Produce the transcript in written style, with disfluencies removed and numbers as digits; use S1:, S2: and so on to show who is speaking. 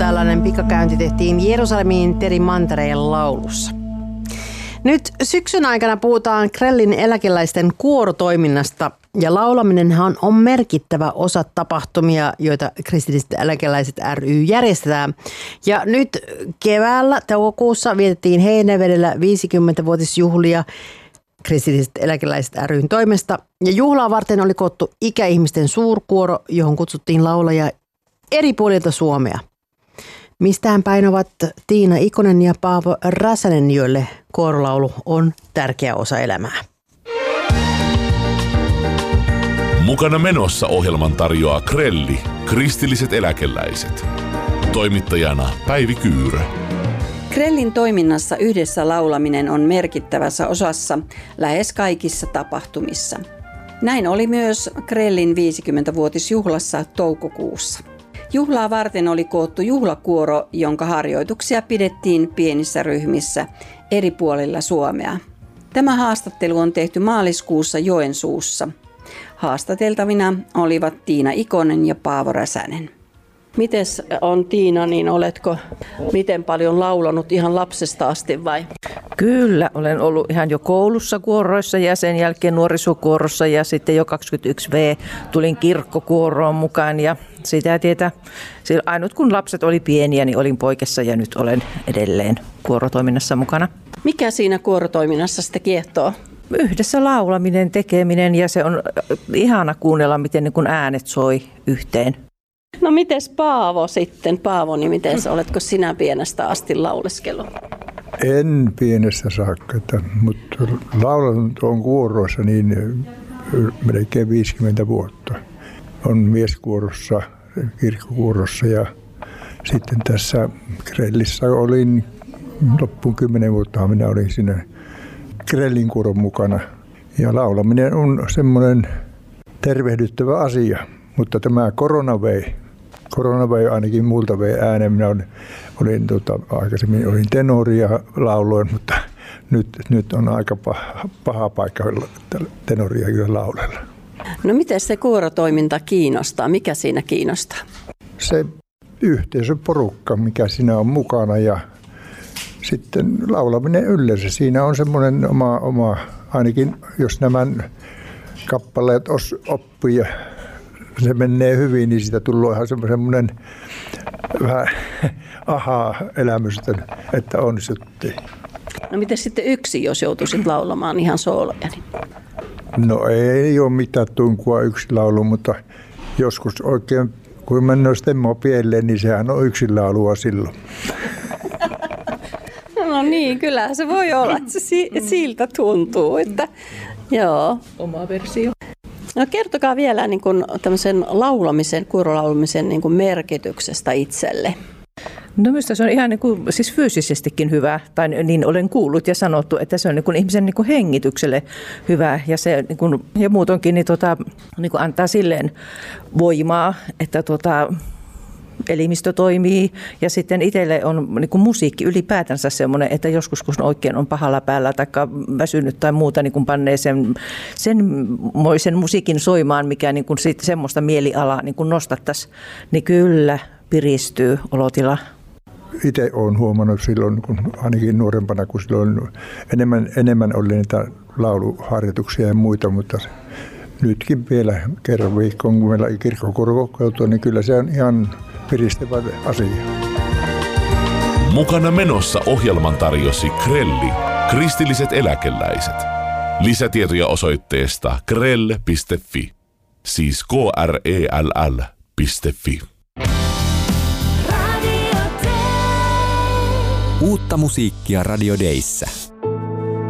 S1: tällainen pikakäynti tehtiin Jerusalemin Teri Mantereen laulussa. Nyt syksyn aikana puhutaan Krellin eläkeläisten kuorotoiminnasta ja laulaminenhan on merkittävä osa tapahtumia, joita kristilliset eläkeläiset ry järjestetään. Ja nyt keväällä toukokuussa vietettiin Heinävedellä 50-vuotisjuhlia kristilliset eläkeläiset ryn toimesta. Ja juhlaa varten oli koottu ikäihmisten suurkuoro, johon kutsuttiin laulajia eri puolilta Suomea. Mistään päin ovat Tiina Ikonen ja Paavo Räsänen, joille kuorolaulu on tärkeä osa elämää.
S2: Mukana menossa ohjelman tarjoaa Krelli, kristilliset eläkeläiset. Toimittajana Päivi Kyyrö.
S3: Krellin toiminnassa yhdessä laulaminen on merkittävässä osassa lähes kaikissa tapahtumissa. Näin oli myös Krellin 50-vuotisjuhlassa toukokuussa. Juhlaa varten oli koottu juhlakuoro, jonka harjoituksia pidettiin pienissä ryhmissä eri puolilla Suomea. Tämä haastattelu on tehty maaliskuussa Joensuussa. Haastateltavina olivat Tiina Ikonen ja Paavo Räsänen. Mites on Tiina, niin oletko miten paljon laulanut ihan lapsesta asti vai?
S4: Kyllä, olen ollut ihan jo koulussa kuoroissa ja sen jälkeen nuorisokuorossa ja sitten jo 21V tulin kirkkokuoroon mukaan ja sitä tietä. Ainut kun lapset oli pieniä, niin olin poikessa ja nyt olen edelleen kuorotoiminnassa mukana.
S3: Mikä siinä kuorotoiminnassa sitten kiehtoo?
S4: Yhdessä laulaminen, tekeminen ja se on ihana kuunnella, miten niin kun äänet soi yhteen.
S3: No mites Paavo sitten? Paavo, niin mites, oletko sinä pienestä asti lauleskellut?
S5: En pienestä saakka, mutta laulanut on kuoroissa niin melkein 50 vuotta. On mieskuorossa, kirkkokuorossa ja sitten tässä Krellissä olin loppuun 10 vuotta minä olin siinä Krellin kuoron mukana. Ja laulaminen on semmoinen tervehdyttävä asia, mutta tämä korona vei ainakin multa vei äänen. Minä aikaisemmin olin tenori ja lauloin, mutta nyt on aika paha paikka tenoria kyllä laulella.
S3: No miten se kuorotoiminta kiinnostaa? Mikä siinä kiinnostaa?
S5: Se yhteisöporukka, mikä siinä on mukana ja sitten laulaminen yleensä. Siinä on semmoinen oma ainakin jos nämä kappaleet oppii ja se menee hyvin, niin siitä tulee ihan semmoinen vähän aha-elämys, että onnistuttiin.
S3: No miten sitten yksin, jos joutuisit laulamaan ihan sooloja? Niin?
S5: No ei ole mitään tunkua yksin laulu, mutta joskus oikein, kun mennään stemmoa pieleen, niin sehän on yksin laulua silloin.
S3: No niin, kyllä se voi olla, että se siltä tuntuu, että joo.
S4: Oma versio.
S3: No kertokaa vielä niin kuin tämmöisen laulamisen, kuorolaulamisen niin kuin merkityksestä itselle.
S4: No minusta se on ihan niin kuin, siis fyysisestikin hyvä, tai niin olen kuullut ja sanottu, että se on niin kuin ihmisen niin kuin hengitykselle hyvä ja se niin kuin, ja muutonkin niin kuin antaa silleen voimaa, että elimistö toimii ja sitten itselle on niin kuin musiikki ylipäätänsä semmoinen, että joskus kun oikein on pahalla päällä tai väsynyt tai muuta, niin kun pannee sen musiikin soimaan, mikä niin kuin semmoista mielialaa niin kuin nostattaisiin, niin kyllä piristyy olotila.
S5: Itse olen huomannut silloin, kun ainakin nuorempana, kun silloin enemmän oli niitä lauluharjoituksia ja muita, mutta nytkin vielä kerran viikkoon, kun meillä kirkkokuoro kokoontuu, niin kyllä se on ihan piristävä asia.
S2: Mukana menossa ohjelman tarjosi Krelli, kristilliset eläkeläiset. Lisätietoja osoitteesta krell.fi, siis krell.fi.
S6: Uutta musiikkia Radio Dayssä.